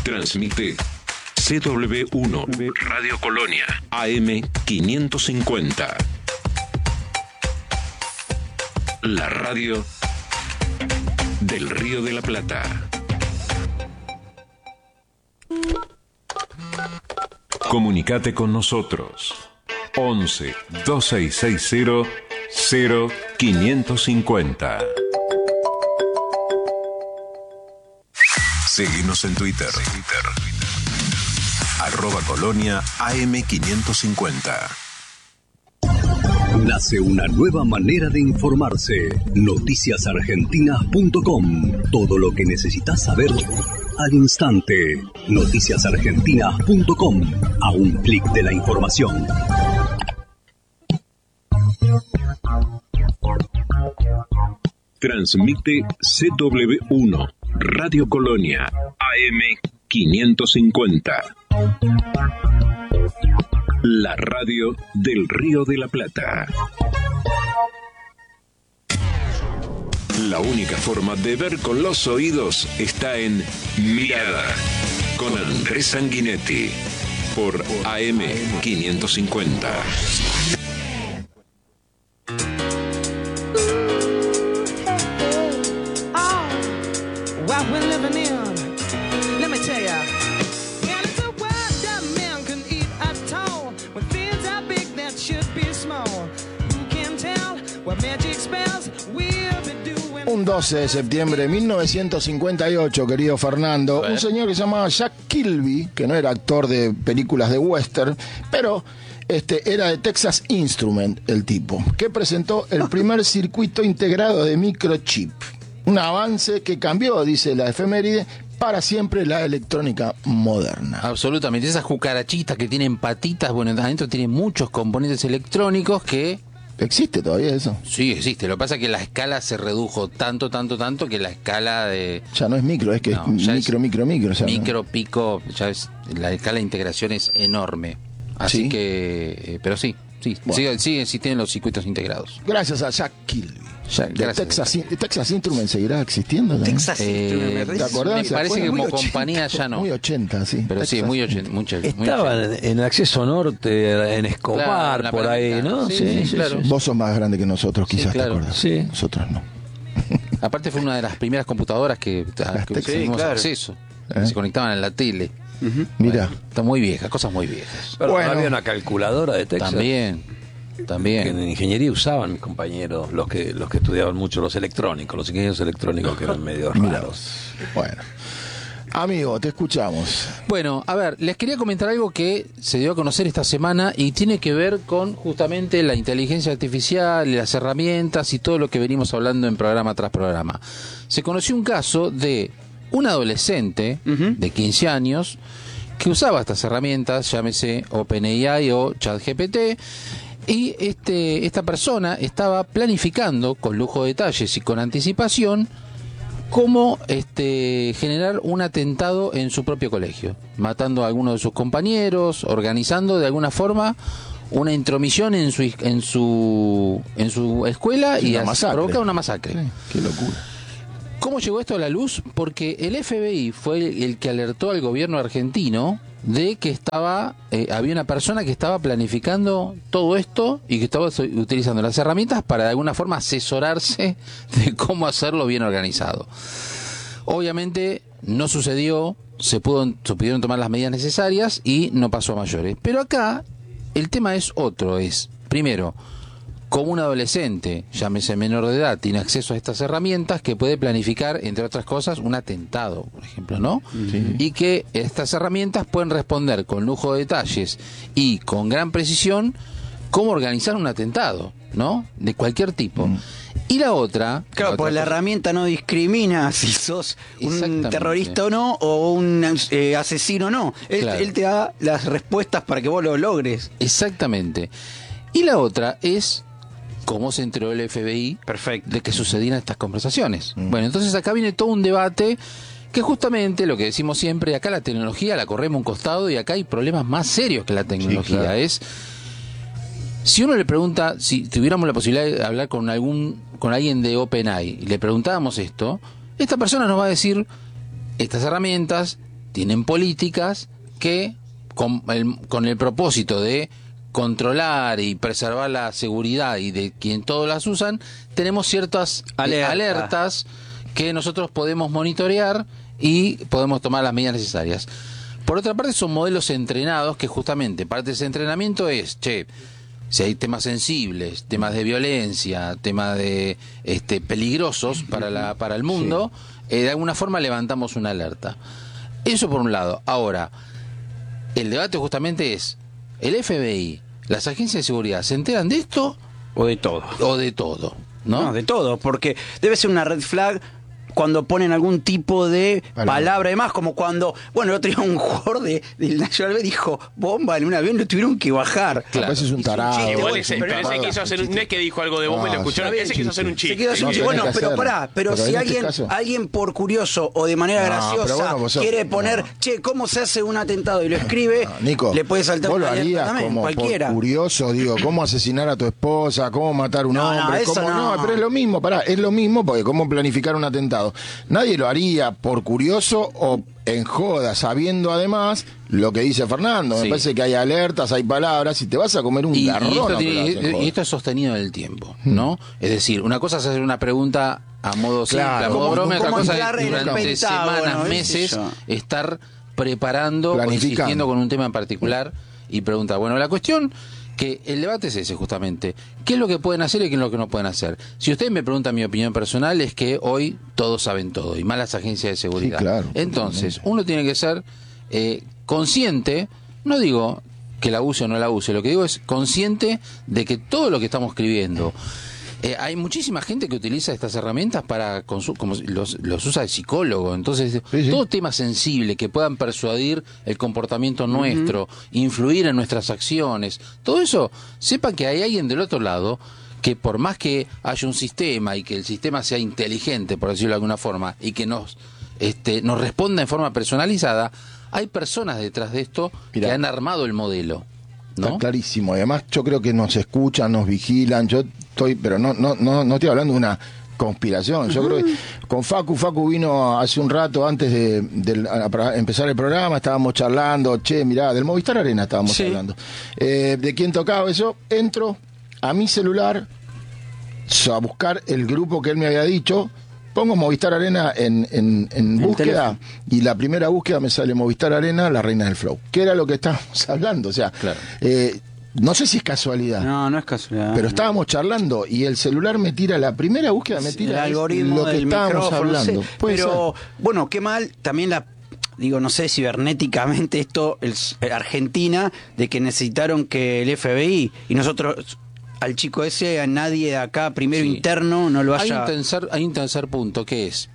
Transmite CW1 Radio Colonia AM 550. La radio del Río de la Plata. Comunicate con nosotros. 11 2660 0550. Seguinos en Twitter. @Colonia AM550. Nace una nueva manera de informarse. Noticiasargentinas.com. Todo lo que necesitas saber al instante. Noticiasargentinas.com. A un clic de la información. Transmite CW1 Radio Colonia AM550. La radio del Río de la Plata. La única forma de ver con los oídos está en Mirada, con Andrés Sanguinetti, por AM550. What we're living in, let me tell ya. And it's a world that man can eat at all. When things are big that should be small. Who can tell what magic spells we'll be doing? Un 12 de septiembre de 1958, querido Fernando, un señor que se llamaba Jack Kilby, que no era actor de películas de western, pero era de Texas Instrument el tipo, que presentó el primer circuito integrado de microchip. Un avance que cambió, dice la efeméride, para siempre la electrónica moderna. Absolutamente. Esas cucarachitas que tienen patitas, bueno, adentro tienen muchos componentes electrónicos que... ¿Existe todavía eso? Sí, existe. Lo que pasa es que la escala se redujo tanto que la escala de... Ya no es micro, es que no, es micro. O sea, micro, ¿no? Pico, ya es, la escala de integración es enorme. Así ¿sí? Que... pero sí. Bueno. Siguen existiendo los circuitos integrados. Gracias a Jack Kilby. Gracias. Texas Instrument seguirá existiendo, ¿no? Texas Instrument, ¿te acordás? Me parece que como compañía ya no. Muy 80, sí. Pero Texas, sí, muy 80. Estaba en Acceso Norte, en Escobar, claro, por ahí, ¿no? Sí, claro. Vos sos más grande que nosotros, quizás, claro. ¿te acordás? Sí. Nosotros no. Aparte fue una de las primeras computadoras que tuvimos acceso. Se conectaban en la tele. Mira. Bueno, está muy vieja, cosas muy viejas. Pero bueno, había una calculadora de Texas. También. Que en ingeniería usaban mis compañeros, los que estudiaban mucho los ingenieros electrónicos que eran medio raros. Bueno. Amigo, te escuchamos. Bueno, a ver, les quería comentar algo que se dio a conocer esta semana y tiene que ver con justamente la inteligencia artificial, las herramientas y todo lo que venimos hablando en programa tras programa. Se conoció un caso de un adolescente de 15 años que usaba estas herramientas, llámese OpenAI o ChatGPT, y esta persona estaba planificando con lujo de detalles y con anticipación cómo generar un atentado en su propio colegio, matando a algunos de sus compañeros, organizando de alguna forma una intromisión en su escuela y provocar una masacre. Sí, qué locura. ¿Cómo llegó esto a la luz? Porque el FBI fue el que alertó al gobierno argentino de que había una persona que estaba planificando todo esto y que estaba utilizando las herramientas para de alguna forma asesorarse de cómo hacerlo bien organizado. Obviamente no sucedió, se pudieron tomar las medidas necesarias y no pasó a mayores. Pero acá el tema es otro, primero, como un adolescente, llámese menor de edad, tiene acceso a estas herramientas que puede planificar, entre otras cosas, un atentado, por ejemplo, ¿no? Sí. Y que estas herramientas pueden responder con lujo de detalles y con gran precisión cómo organizar un atentado, ¿no? De cualquier tipo. Y la otra... Claro, pues la herramienta no discrimina si sos un terrorista o no, o un asesino o no. Él te da las respuestas para que vos lo logres. Exactamente. Y la otra es cómo se enteró el FBI de que sucedían estas conversaciones. Bueno, entonces acá viene todo un debate que justamente lo que decimos siempre, acá la tecnología la corremos a un costado y acá hay problemas más serios que la tecnología. Sí, claro. Si uno le pregunta, si tuviéramos la posibilidad de hablar con alguien de OpenAI y le preguntábamos esto, esta persona nos va a decir estas herramientas tienen políticas que con el propósito de controlar y preservar la seguridad y de quien todos las usan, tenemos ciertas alertas que nosotros podemos monitorear y podemos tomar las medidas necesarias. Por otra parte, son modelos entrenados que justamente parte de ese entrenamiento es, si hay temas sensibles, temas de violencia, temas de peligrosos para el mundo, de alguna forma levantamos una alerta. Eso por un lado. Ahora, el debate justamente es, ¿el FBI, las agencias de seguridad, se enteran de esto? O de todo. O de todo, ¿no? No, de todo, porque debe ser una red flag cuando ponen algún tipo de palabra de más, como cuando, el otro día un jugador del Nacional B dijo bomba en un avión, lo tuvieron que bajar. Claro, ese es un tarado. Igual ese quiso hacer no es que dijo algo de bomba y lo escucharon, ese quiso hacer un chiste. Pero si alguien por curioso o de manera graciosa quiere poner, ¿cómo se hace un atentado? Y lo escribe, Nico, le puede saltar vos una lo harías también, como cualquiera. por curioso, cómo asesinar a tu esposa, cómo matar a un hombre, pero es lo mismo, es lo mismo, porque cómo planificar un atentado. Nadie lo haría por curioso o en joda, sabiendo además lo que dice Fernando. Me parece que hay alertas, hay palabras, y te vas a comer un garrón. Y esto es sostenido en el tiempo, ¿no? Es decir, una cosa es hacer una pregunta a modo simple, a modo broma, otra cosa es durante semanas, meses, estar preparando o insistiendo con un tema en particular y preguntar. Bueno, la cuestión que el debate es ese justamente. ¿Qué es lo que pueden hacer y qué es lo que no pueden hacer? Si ustedes me preguntan mi opinión personal, es que hoy todos saben todo, y más las agencias de seguridad. Sí, claro, entonces, uno tiene que ser consciente, no digo que la use o no la use, lo que digo es consciente de que todo lo que estamos escribiendo, hay muchísima gente que utiliza estas herramientas como los usa de psicólogo. Entonces, todo tema sensible que puedan persuadir el comportamiento nuestro, influir en nuestras acciones, todo eso, sepan que hay alguien del otro lado que, por más que haya un sistema y que el sistema sea inteligente, por decirlo de alguna forma, y que nos responda en forma personalizada, hay personas detrás de esto que han armado el modelo, ¿no? Está clarísimo. Además, yo creo que nos escuchan, nos vigilan. Pero no estoy hablando de una conspiración. Yo creo que con Facu vino hace un rato antes para empezar el programa, estábamos charlando, mirá, del Movistar Arena estábamos hablando. De quién tocaba eso, entro a mi celular a buscar el grupo que él me había dicho, pongo Movistar Arena en búsqueda, y la primera búsqueda me sale Movistar Arena, la reina del flow, que era lo que estábamos hablando, o sea, no sé si es casualidad. No es casualidad. Pero estábamos charlando y el celular me tira, la primera búsqueda me tira el algoritmo lo que estábamos hablando. Pero, bueno, qué mal, también no sé, cibernéticamente esto, Argentina, de que necesitaron que el FBI y nosotros, al chico ese, a nadie de acá, primero interno, no lo haya... Hay un tercer punto, que es,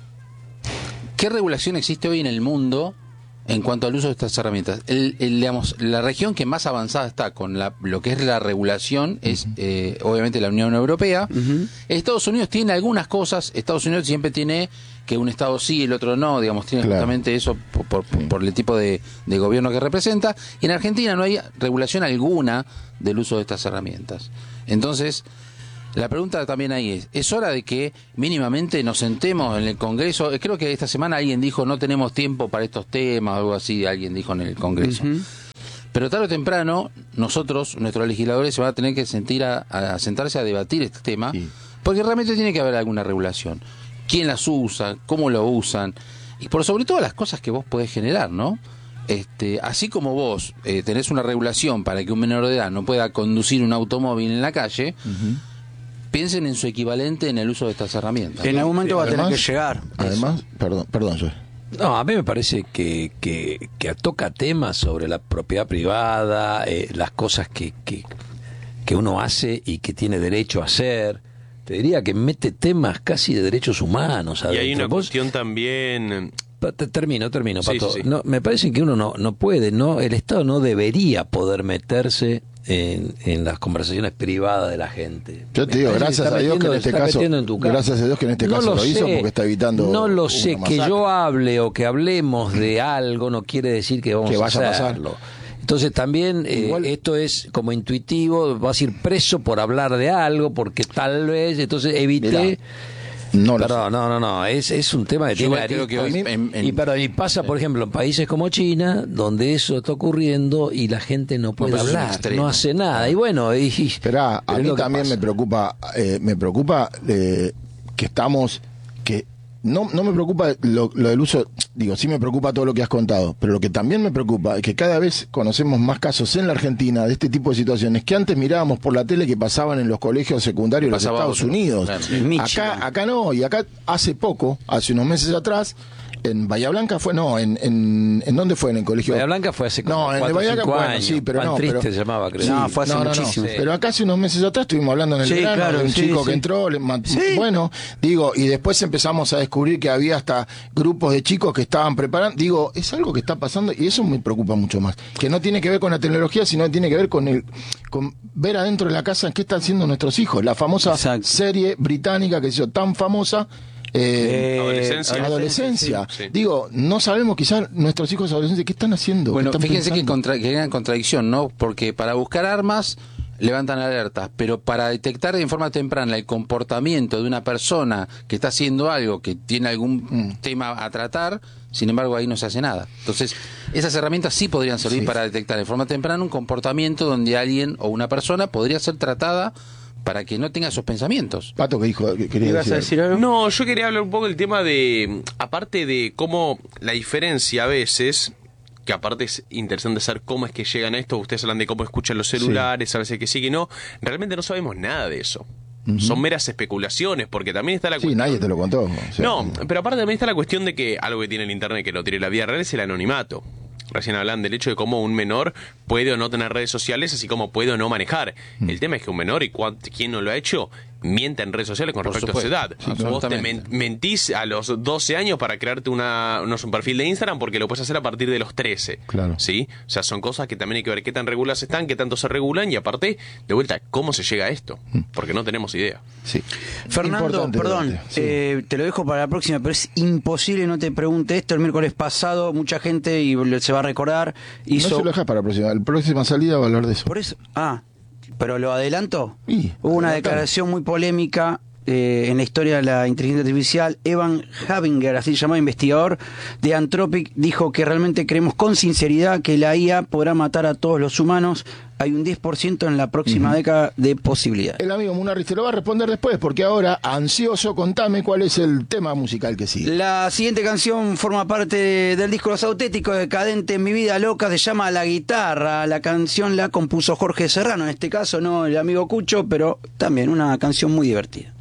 ¿qué regulación existe hoy en el mundo en cuanto al uso de estas herramientas? Digamos, la región que más avanzada está con lo que es la regulación es obviamente la Unión Europea. Estados Unidos tiene algunas cosas. Estados Unidos siempre tiene que un Estado sí, el otro no, digamos, tiene justamente eso por el tipo de gobierno que representa. Y en Argentina no hay regulación alguna del uso de estas herramientas. Entonces, la pregunta también ahí es hora de que mínimamente nos sentemos en el Congreso. Creo que esta semana alguien dijo, no tenemos tiempo para estos temas, o algo así, alguien dijo en el Congreso. Pero tarde o temprano, nuestros legisladores se van a tener que sentarse a debatir este tema, porque realmente tiene que haber alguna regulación. ¿Quién las usa? ¿Cómo lo usan? Y por sobre todo las cosas que vos podés generar, ¿no? Así como vos tenés una regulación para que un menor de edad no pueda conducir un automóvil en la calle, piensen en su equivalente en el uso de estas herramientas. En algún momento va a tener que llegar. Además, perdón, Joel. No, a mí me parece que toca temas sobre la propiedad privada, las cosas que uno hace y que tiene derecho a hacer. Te diría que mete temas casi de derechos humanos adentro. Y hay una cuestión también... Termino, Pato. Sí. No, me parece que uno no puede, el Estado no debería poder meterse en las conversaciones privadas de la gente. Yo te digo, gracias a Dios que en este caso lo hizo, porque está evitando. No lo sé, que yo hable o que hablemos de algo no quiere decir que vamos a hacerlo. Entonces también esto es como intuitivo, vas a ir preso por hablar de algo, porque tal vez, entonces evité... No lo Perdón, no. Es un tema que Yo tiene creo que aristas. hoy Y pasa, por ejemplo, en países como China, donde eso está ocurriendo y la gente no puede pero es un hablar, extremo. no hace nada. Y bueno, Esperá, a pero es mí lo que también pasa. me preocupa que estamos, que no me preocupa lo del uso, digo, sí me preocupa todo lo que has contado, pero lo que también me preocupa es que cada vez conocemos más casos en la Argentina de este tipo de situaciones que antes mirábamos por la tele que pasaban en los colegios secundarios de los Pasaba Estados otro. Unidos. Claro. En Michigan. Acá no, y acá hace poco, hace unos meses atrás, en Bahía Blanca fue, no, ¿en dónde fue? En el colegio. Bahía Blanca fue hace como No, en el 4 Bahía o 5 Blanca, bueno, años. sí, pero Pan no, Triste pero- se llamaba, creo. No, fue hace muchísimo. Sí. Pero acá hace unos meses atrás estuvimos hablando en el Sí, verano claro, de un sí, chico sí. que entró, bueno, digo, y después empezamos a descubrir que había hasta grupos de chicos que estaban preparando, digo, es algo que está pasando y eso me preocupa mucho más, que no tiene que ver con la tecnología, sino tiene que ver con ver adentro de la casa qué están haciendo nuestros hijos, la famosa Exacto. serie británica que se hizo tan famosa. Adolescencia. Sí. Digo, no sabemos quizás nuestros hijos adolescentes qué están haciendo. Bueno, qué están fíjense pensando. que gran contradicción, ¿no? Porque para buscar armas levantan alertas, pero para detectar de forma temprana el comportamiento de una persona que está haciendo algo, que tiene algún tema a tratar, sin embargo ahí no se hace nada. Entonces, esas herramientas sí podrían servir para detectar de forma temprana un comportamiento donde alguien o una persona podría ser tratada para que no tenga esos pensamientos. Pato, que dijo, que quería ¿Ibas a decir. decir algo? No, yo quería hablar un poco del tema de, aparte de cómo la diferencia a veces, que aparte es interesante saber cómo es que llegan a esto, ustedes hablan de cómo escuchan los celulares, a veces que sí, que no, realmente no sabemos nada de eso. Son meras especulaciones, porque también está la Sí, cuestión... nadie te lo contó. o sea, No, pero aparte también está la cuestión de que algo que tiene el internet que no tiene la vida real es el anonimato. Recién hablan del hecho de cómo un menor puede o no tener redes sociales, así como puede o no manejar. El tema es que un menor, y quién no lo ha hecho, miente en redes sociales con Por respecto a su supuesto, edad. sí, Vos te absolutamente. mentís a los 12 años para crearte un perfil de Instagram porque lo puedes hacer a partir de los 13. Claro. ¿Sí? O sea, son cosas que también hay que ver qué tan reguladas están, qué tanto se regulan y aparte, de vuelta, cómo se llega a esto. Porque no tenemos idea. Sí. Fernando, Importante perdón, debate, sí. te lo dejo para la próxima, pero es imposible no te pregunte esto. El miércoles pasado, mucha gente, y se va a recordar, No se lo dejas para la próxima. La próxima salida va a hablar de eso. Por eso, pero lo adelanto. Sí, Hubo una adelantalo. declaración muy polémica en la historia de la inteligencia artificial. Evan Havinger, así se llama, investigador de Anthropic, dijo que realmente creemos con sinceridad que la IA podrá matar a todos los humanos. Hay un 10% en la próxima década de posibilidades. El amigo Munarriz te lo va a responder después, porque ahora, ansioso, contame cuál es el tema musical que sigue. La siguiente canción forma parte del disco Los Auténticos, Decadente en mi vida loca, se llama La Guitarra. La canción la compuso Jorge Serrano, en este caso no el amigo Cucho, pero también una canción muy divertida.